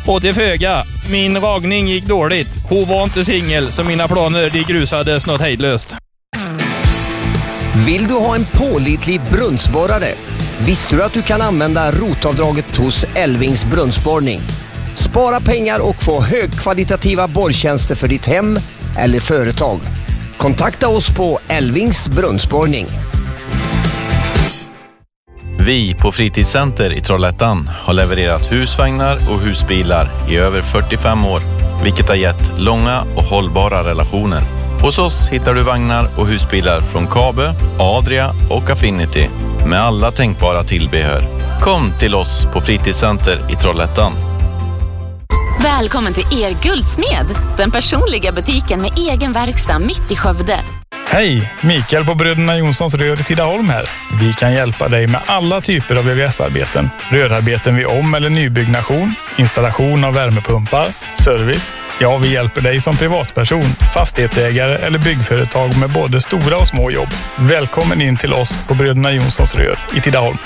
Och till föga, min ragning gick dåligt. Hon var inte singel, så mina planer de grusades något hejdlöst. Vill du ha en pålitlig brunnsborrare? Visste du att du kan använda rotavdraget hos Elvings brunnsborrning? Spara pengar och få högkvalitativa borrtjänster för ditt hem eller företag. Kontakta oss på Elvings brunnsborrning. Vi på Fritidscenter i Trollhättan har levererat husvagnar och husbilar i över 45 år, vilket har gett långa och hållbara relationer. Hos oss hittar du vagnar och husbilar från Kabe, Adria och Affinity med alla tänkbara tillbehör. Kom till oss på Fritidscenter i Trollhättan. Välkommen till Guldsmed, den personliga butiken med egen verkstad mitt i Skövde. Hej, Mikael på Bröderna Jonssons rör i Tidaholm här. Vi kan hjälpa dig med alla typer av VVS-arbeten. Rörarbeten vid om- eller nybyggnation, installation av värmepumpar, service. Ja, vi hjälper dig som privatperson, fastighetsägare eller byggföretag med både stora och små jobb. Välkommen in till oss på Bröderna Jonssons rör i Tidaholm.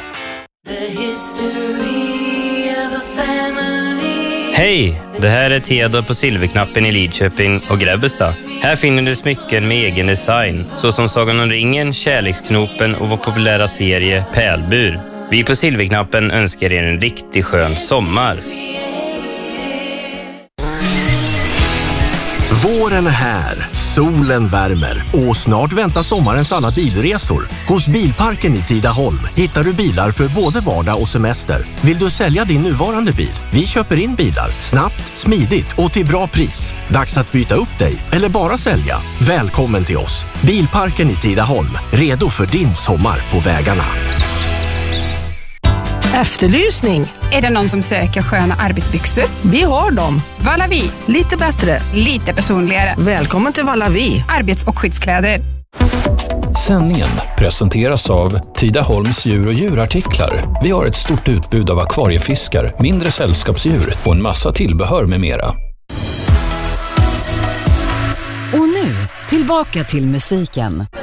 Hej! Det här är Theodor på Silverknappen i Lidköping och Grebbestad. Här finner du smycken med egen design, såsom Sagan om ringen, Kärleksknopen och vår populära serie Pärlbur. Vi på Silverknappen önskar er en riktigt skön sommar. Våren är här, solen värmer och snart väntar sommarens alla bilresor. Hos Bilparken i Tidaholm hittar du bilar för både vardag och semester. Vill du sälja din nuvarande bil? Vi köper in bilar snabbt, smidigt och till bra pris. Dags att byta upp dig eller bara sälja. Välkommen till oss. Bilparken i Tidaholm, redo för din sommar på vägarna. Efterlysning. Är det någon som söker sköna arbetsbyxor? Vi har dem. Valavi. Lite bättre. Lite personligare. Välkommen till Valavi. Arbets- och skyddskläder. Sändningen presenteras av Tidaholms djur och djurartiklar. Vi har ett stort utbud av akvariefiskar, mindre sällskapsdjur och en massa tillbehör med mera. Och nu, tillbaka till musiken.